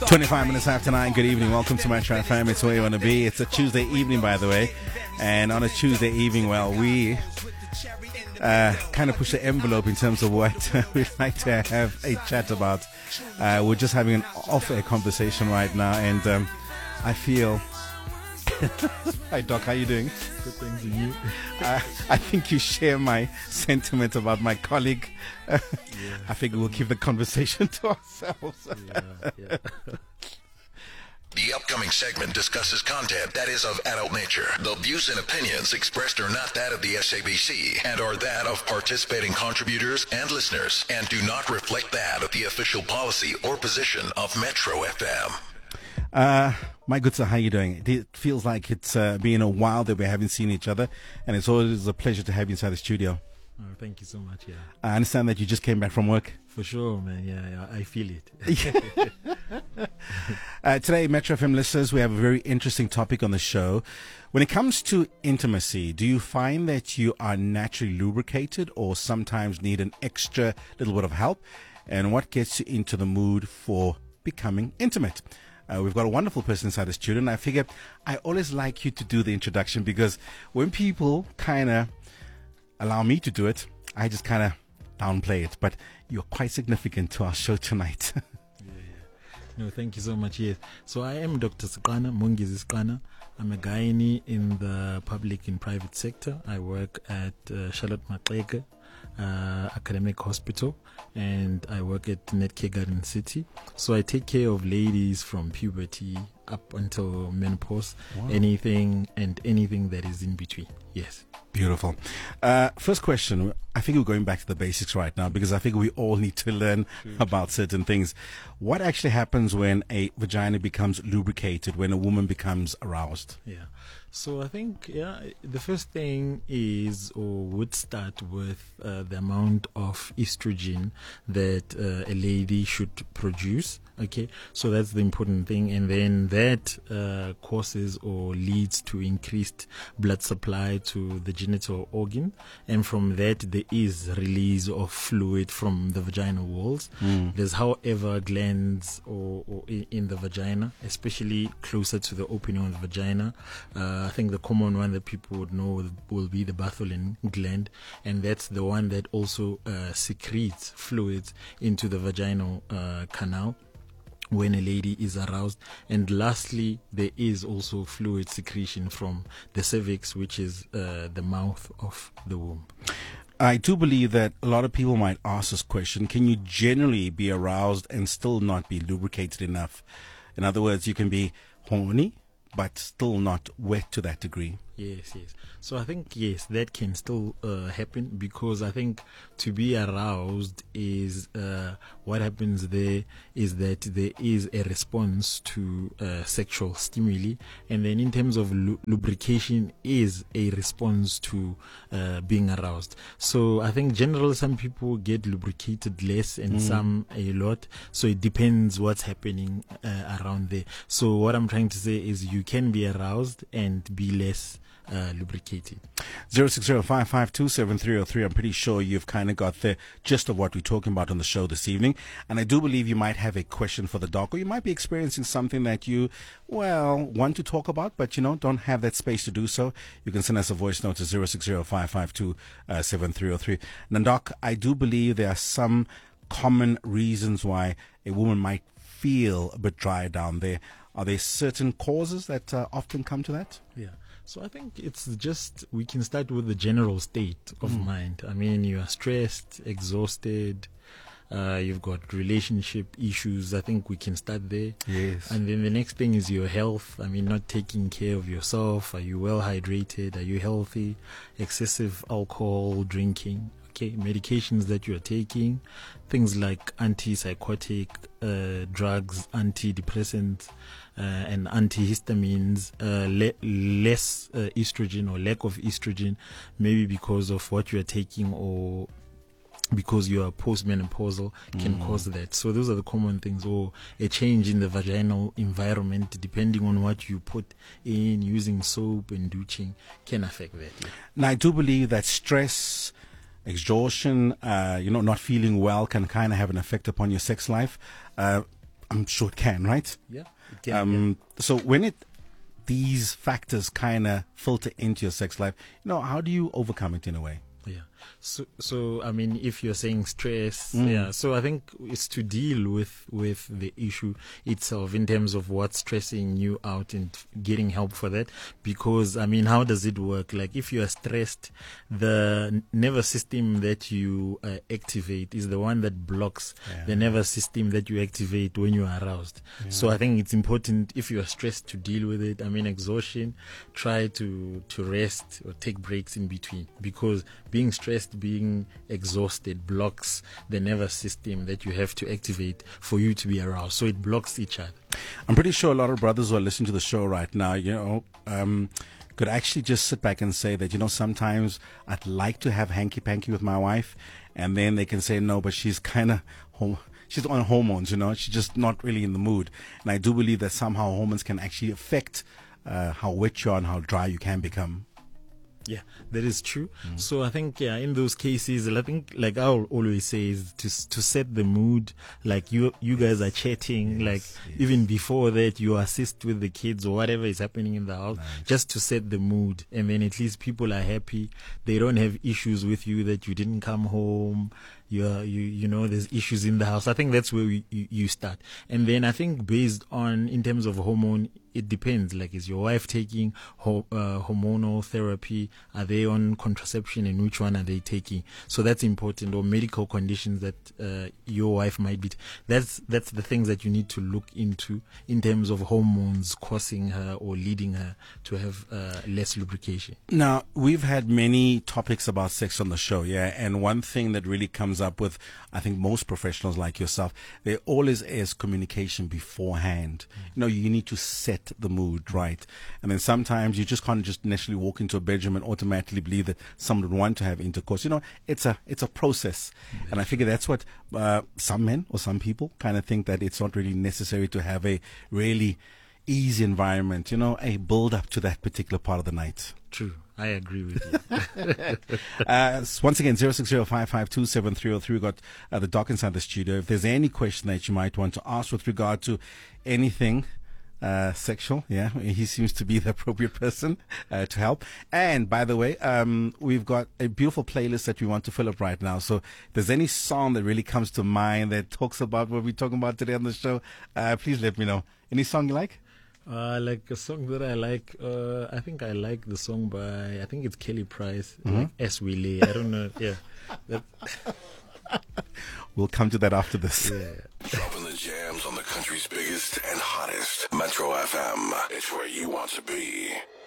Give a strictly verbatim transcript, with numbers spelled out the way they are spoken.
twenty-five minutes after nine. Good evening. Welcome to Metro F M. It's where you want to be. It's a Tuesday evening, by the way. And on a Tuesday evening, well, we uh, kind of push the envelope in terms of what we'd like to have a chat about. Uh, we're just having an off-air conversation right now. And um, I feel... Hi, Doc. How you doing? Good, thanks to you. uh, I think you share my sentiment about my colleague. Uh, yeah. I think we'll keep the conversation to ourselves. yeah, yeah. The upcoming segment discusses content that is of adult nature. The views and opinions expressed are not that of the S A B C and are that of participating contributors and listeners and do not reflect that of the official policy or position of Metro F M. Uh, my good sir, how you doing? It feels like it's uh, been a while that we haven't seen each other, and it's always a pleasure to have you inside the studio. Oh, thank you so much. Yeah, I understand that you just came back from work. For sure, man. Yeah, yeah, I feel it. uh, today, Metro F M listeners, we have a very interesting topic on the show. When it comes to intimacy, do you find that you are naturally lubricated or sometimes need an extra little bit of help? And what gets you into the mood for becoming intimate? Uh, we've got a wonderful person inside the studio, and I figure I always like you to do the introduction because when people kind of allow me to do it, I just kind of downplay it. But you're quite significant to our show tonight. yeah, yeah. No, thank you so much. Yes. So I am Doctor Siqana, Mungizi Siqana. I'm a gynae in the public and private sector. I work at uh, Charlotte Maxeke uh, Academic Hospital, and I work at Netcare Garden City. So I take care of ladies from puberty up until menopause, wow. anything and anything that is in between. Yes. Beautiful. Uh, first question. I think we're going back to the basics right now because I think we all need to learn true, about true. certain things. What actually happens when a vagina becomes lubricated, when a woman becomes aroused? Yeah. So I think, yeah, the first thing is, or would start with uh, the amount of estrogen that uh, a lady should produce. Okay, so that's the important thing, and then that uh, causes or leads to increased blood supply to the genital organ, and from that there is release of fluid from the vaginal walls. Mm. There's, however, glands or, or in the vagina, especially closer to the opening of the vagina. Uh, I think the common one that people would know will be the Bartholin gland, and that's the one that also uh, secretes fluids into the vaginal uh, canal when a lady is aroused. And lastly, there is also fluid secretion from the cervix, which is uh, the mouth of the womb. I do believe that a lot of people might ask this question: can you generally be aroused and still not be lubricated enough? In other words, you can be horny but still not wet to that degree. Yes, yes. So I think, yes, that can still uh, happen, because I think to be aroused is, uh, what happens there is that there is a response to uh, sexual stimuli, and then in terms of lu- lubrication is a response to uh, being aroused. So I think generally some people get lubricated less and mm. some a lot. So it depends what's happening uh, around there. So what I'm trying to say is you can be aroused and be less Uh, lubricated. zero six zero five five two seven three zero three. I'm pretty sure you've kind of got the gist of what we're talking about on the show this evening. And I do believe you might have a question for the doc, or you might be experiencing something that you, well, want to talk about, but, you know, don't have that space to do so. You can send us a voice note to zero six zero five five two seven three zero three. Now, doc, I do believe there are some common reasons why a woman might feel a bit dry down there. Are there certain causes that uh, often come to that? Yeah. So I think it's just, we can start with the general state of mm. mind. I mean, you are stressed, exhausted, uh, you've got relationship issues. I think we can start there. Yes. And then the next thing is your health. I mean, not taking care of yourself. Are you well hydrated? Are you healthy? Excessive alcohol drinking. Okay, medications that you are taking, things like antipsychotic uh, drugs, antidepressants, uh, and antihistamines, uh, le- less uh, estrogen or lack of estrogen, maybe because of what you are taking or because you are postmenopausal, can mm. cause that. So those are the common things, or a change in the vaginal environment, depending on what you put in, using soap and douching, can affect that. Yeah. Now, I do believe that stress, exhaustion, uh, you know, not feeling well can kind of have an effect upon your sex life. Uh, I'm sure it can, right? Yeah. It can, Um, so when it these factors kind of filter into your sex life, you know, how do you overcome it in a way? yeah. So, so I mean, if you're saying stress, Mm. yeah. So I think it's to deal with with the issue itself in terms of what's stressing you out and getting help for that. Because I mean, how does it work? Like, if you are stressed, the nervous system that you uh, activate is the one that blocks Yeah. the nervous system that you activate when you are aroused. So I think it's important, if you are stressed, to deal with it. I mean, exhaustion, try to to rest or take breaks in between, because being stressed, being exhausted blocks the nervous system that you have to activate for you to be aroused. So it blocks each other. I'm pretty sure a lot of brothers who are listening to the show right now, you know, um, could actually just sit back and say that, you know, sometimes I'd like to have hanky-panky with my wife, and then they can say no, but she's kind of home. She's on hormones, you know. She's just not really in the mood. And I do believe that somehow hormones can actually affect uh, how wet you are and how dry you can become. Yeah, that is true. Mm. So I think, yeah, in those cases, I think, like I always say, is to to set the mood. Like, you you guys are chatting, Yes, like yes. even before that, you assist with the kids or whatever is happening in the house, Right. just to set the mood. And then at least people are happy. They don't have issues with you that you didn't come home. You are, you you know, there's issues in the house. I think that's where we, you, you start. And then I think, based on, in terms of hormone, it depends. Like, is your wife taking ho- uh, hormonal therapy? Are they on contraception, and which one are they taking? So that's important. Or medical conditions that uh, your wife might be. T- that's that's the things that you need to look into in terms of hormones causing her or leading her to have uh, less lubrication. Now, we've had many topics about sex on the show, yeah, and one thing that really comes up with, I think, most professionals like yourself, there always is communication beforehand. Mm. You know, you need to set the mood, right? And then sometimes you just can't just necessarily walk into a bedroom and automatically believe that someone would want to have intercourse. You know, it's a it's a process. Mm. And I figure that's what uh, some men or some people kind of think, that it's not really necessary to have a really easy environment, you know, a build up to that particular part of the night. True. I agree with you. uh, once again, zero six zero five five two seven three zero three. We've got uh, the doc inside the studio. If there's any question that you might want to ask with regard to anything uh, sexual, yeah, he seems to be the appropriate person uh, to help. And by the way, um, we've got a beautiful playlist that we want to fill up right now. So if there's any song that really comes to mind that talks about what we're talking about today on the show, uh, please let me know. Any song you like? Uh, like a song that I like, uh, I think I like the song by, I think it's Kelly Price, Mm-hmm. like As We Lay. I don't know, yeah. That, We'll come to that after this. yeah. Dropping the jams on the country's biggest and hottest Metro F M. It's where you want to be.